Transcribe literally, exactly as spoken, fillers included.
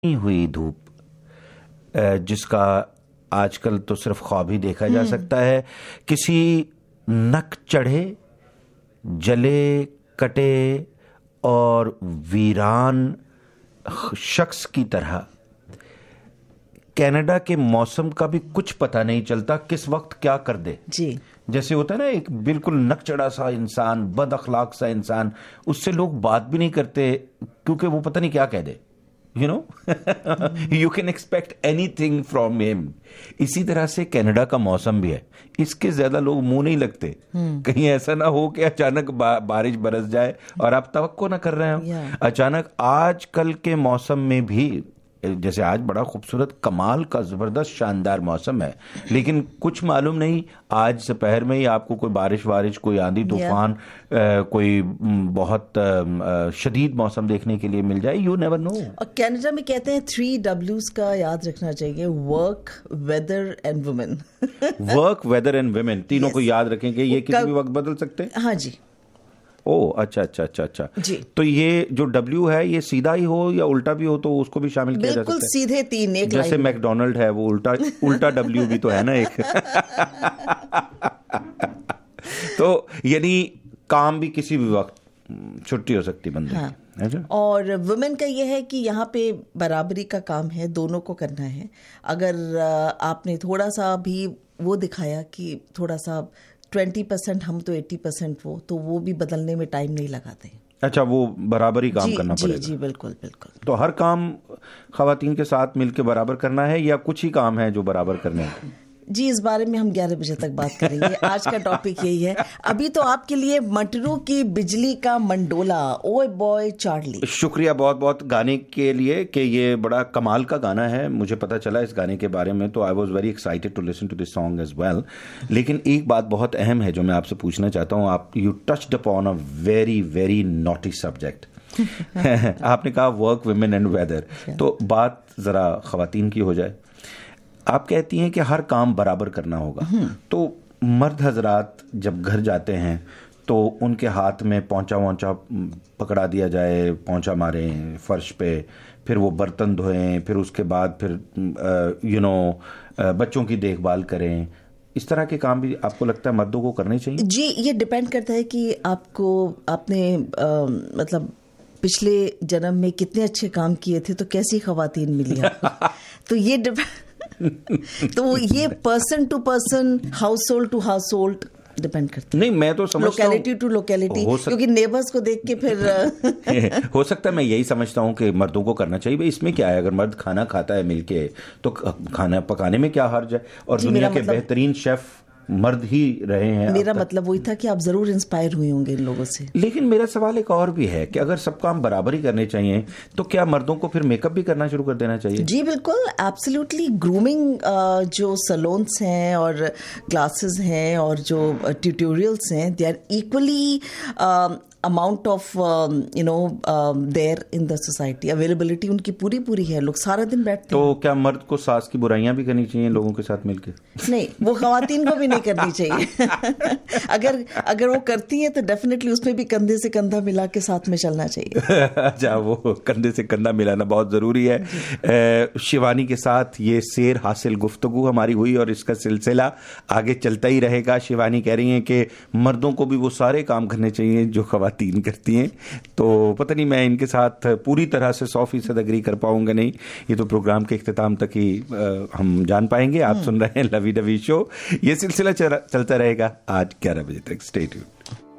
हुई धूप, अ, जिसका आजकल तो सिर्फ ख्वाब ही देखा जा सकता है, किसी नक चढ़े, जले कटे और वीरान शख्स की तरह कनाडा के मौसम का भी कुछ पता नहीं चलता, किस वक्त क्या कर दे। जी, जैसे होता है ना, एक बिल्कुल नकचड़ा सा इंसान, बद अखलाक सा इंसान, उससे लोग बात भी नहीं करते क्योंकि वो पता नहीं क्या कह दे। You know you can expect anything from him. इसी तरह से कनाडा का मौसम भी है, इसके ज्यादा लोग मुंह नहीं लगते। कहीं ऐसा ना हो कि अचानक बा, बारिश बरस जाए और आप तवक्को ना कर रहे हो। yeah. अचानक आजकल के मौसम में भी, जैसे आज बड़ा खूबसूरत कमाल का जबरदस्त शानदार मौसम है, लेकिन कुछ मालूम नहीं आज दोपहर में ही आपको कोई बारिश वारिश, कोई आंधी तूफान, yeah. कोई बहुत शदीद मौसम देखने के लिए मिल जाए। You never know. और कनाडा में कहते हैं थ्री डब्ल्यूज का याद रखना चाहिए, work, weather and women. Work, weather and women, तीनों yes. को याद रखेंगे। ये किसी भी वक्त बदल सकते हैं। हाँ जी। ओ अच्छा अच्छा अच्छा अच्छा जी। तो ये जो डब्ल्यू है, ये सीधा ही हो या उल्टा भी हो तो उसको भी शामिल किया जा सकता है? बिल्कुल सीधे तीन, एक जैसे मैकडोनल्ड है, वो उल्टा उल्टा डब्ल्यू भी तो है ना एक। तो यानी काम भी किसी भी वक्त छुट्टी हो सकती बंदे। हाँ। और वुमेन का यह है कि यहाँ पे बराबरी का काम है, दोनों को करना है। अगर आपने थोड़ा सा भी वो दिखाया कि थोड़ा सा ट्वेंटी परसेंट हम तो एट्टी परसेंट वो, तो वो भी बदलने में टाइम नहीं लगाते। अच्छा, वो बराबर ही काम जी, करना जी, पड़ेगा। जी बिल्कुल बिल्कुल। तो हर काम खवातीन के साथ मिलकर बराबर करना है या कुछ ही काम है जो बराबर करने हैं? जी, इस बारे में हम ग्यारह बजे तक बात करेंगे। आज का टॉपिक यही है। अभी तो आपके लिए मटरू की बिजली का मंडोला, ओए बॉय चार्ली। शुक्रिया बहुत बहुत गाने के लिए कि ये बड़ा कमाल का गाना है। मुझे पता चला इस गाने के बारे में तो I was very excited to listen to this song as well. लेकिन एक बात बहुत अहम है जो मैं आपसे पूछना चाहता हूँ। आप you touched upon a very very naughty subject. आपने कहा वर्क, वुमेन एंड वेदर, तो बात जरा खवातीन की हो जाए। आप कहती हैं कि हर काम बराबर करना होगा, तो मर्द हजरात जब घर जाते हैं तो उनके हाथ में पौंचा वौंचा पकड़ा दिया जाए, पौंचा मारें फर्श पे, फिर वो बर्तन धोएं, फिर उसके बाद फिर यू नो बच्चों की देखभाल करें, इस तरह के काम भी आपको लगता है मर्दों को करने चाहिए? जी, ये डिपेंड करता है कि आपको आपने आ, मतलब पिछले जन्म में कितने अच्छे काम किए थे तो कैसी खवातीन मिली आपको। तो ये तो ये person to person, house hold to house hold depend करता है। नहीं, मैं तो समझता हूं लोकेलिटी टू लोकेलिटी, क्योंकि नेबर्स को देख के फिर हो सकता है मैं यही समझता हूं कि मर्दों को करना चाहिए। भाई इसमें क्या है, अगर मर्द खाना खाता है मिलके तो खाना पकाने में क्या हर्ज है। और दुनिया के मतलब, बेहतरीन शेफ मर्द ही रहे हैं। मेरा मतलब वही था कि आप जरूर इंस्पायर हुए होंगे इन लोगों से। लेकिन मेरा सवाल एक और भी है कि अगर सब काम बराबर ही करने चाहिए तो क्या मर्दों को फिर मेकअप भी करना शुरू कर देना चाहिए? जी बिल्कुल, एब्सोल्युटली। ग्रूमिंग जो सैलून्स हैं और क्लासेस हैं और जो ट्यूटोरियल्स हैं, they are equally amount of you know there in the society. Availability उनकी पूरी पूरी है, लोग सारा दिन बैठते तो हैं। क्या मर्द को सास की बुराइयां भी करनी चाहिए लोगों के साथ मिलके? नहीं, वो खवातीन को भी नहीं करनी चाहिए। अगर अगर वो करती हैं तो डेफिनेटली उसमें भी कंधे से कंधा मिला के साथ में चलना चाहिए। अच्छा, वो कंधे से कंधा मिलाना बहुत जरूरी है। शिवानी के साथ ये शेर हासिल गुफ्तगू हमारी हुई और इसका सिलसिला आगे चलता ही रहेगा। शिवानी कह रही हैं कि मर्दों को भी वो सारे काम करने चाहिए जो तीन करती हैं। तो पता नहीं मैं इनके साथ पूरी तरह से सौ फीसद अग्री कर पाऊंगा नहीं। ये तो प्रोग्राम के इख्तिताम तक ही आ, हम जान पाएंगे। आप सुन रहे हैं लवी डवी शो। ये सिलसिला चलता रहेगा आज ग्यारह बजे तक। Stay tuned.